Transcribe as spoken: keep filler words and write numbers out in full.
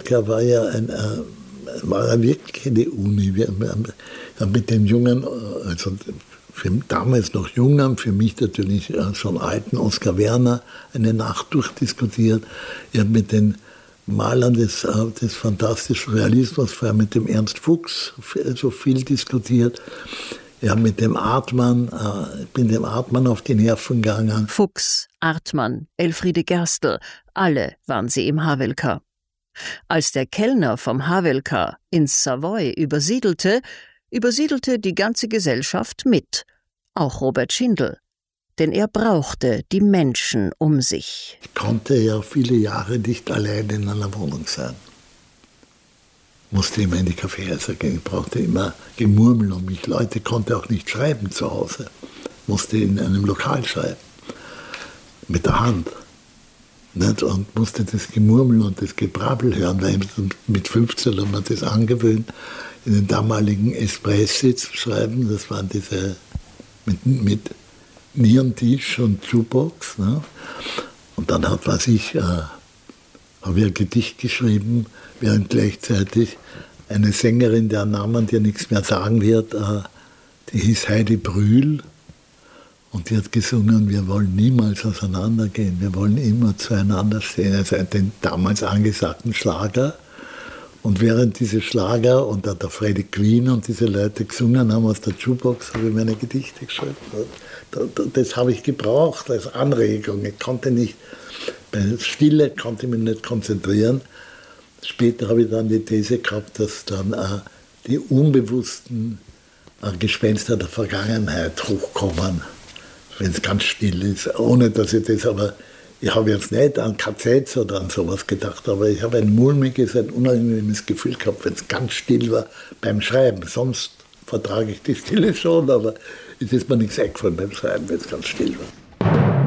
Havelka war ja ein, äh, war ja wirklich eine Uni. Wir haben mit den jungen, also für damals noch jungen, für mich natürlich schon alten Oskar Werner eine Nacht durchdiskutiert. Ich habe mit den Malern des, des fantastischen Realismus, vor allem mit dem Ernst Fuchs, so viel diskutiert. Ich habe mit dem Artmann, äh, bin dem Artmann auf die Nerven gegangen. Fuchs, Artmann, Elfriede Gerstl, alle waren sie im Havelka. Als der Kellner vom Havelka ins Savoy übersiedelte, übersiedelte die ganze Gesellschaft mit, auch Robert Schindel. Denn er brauchte die Menschen um sich. Ich konnte ja viele Jahre nicht allein in einer Wohnung sein. Musste immer in die Kaffeehäuser gehen, ich brauchte immer Gemurmel um mich. Leute konnte auch nicht schreiben zu Hause. Musste in einem Lokal schreiben. Mit der Hand. Nicht? Und musste das Gemurmel und das Gebrabbel hören, weil mit fünfzehn haben wir das angewöhnt, in den damaligen Espressi zu schreiben. Das waren diese mit, mit Nierentisch und Jukebox. Ne? Und dann hat, was ich, äh, habe ich ein Gedicht geschrieben, während gleichzeitig eine Sängerin, deren Namen dir nichts mehr sagen wird, äh, die hieß Heidi Brühl. Und die hat gesungen, wir wollen niemals auseinandergehen, wir wollen immer zueinander stehen. Also den damals angesagten Schlager. Und während diese Schlager und der Freddie Queen und diese Leute gesungen haben aus der Jukebox, habe ich meine Gedichte geschrieben. Das habe ich gebraucht als Anregung. Ich konnte nicht, bei Stille konnte ich mich nicht konzentrieren. Später habe ich dann die These gehabt, dass dann äh, die unbewussten äh, Gespenster der Vergangenheit hochkommen, wenn es ganz still ist, ohne dass ich das aber, ich habe jetzt nicht an K Zs oder an sowas gedacht, aber ich habe ein mulmiges, ein unangenehmes Gefühl gehabt, wenn es ganz still war beim Schreiben. Sonst vertrage ich die Stille schon, aber es ist mir nichts eingefallen beim Schreiben, wenn es ganz still war.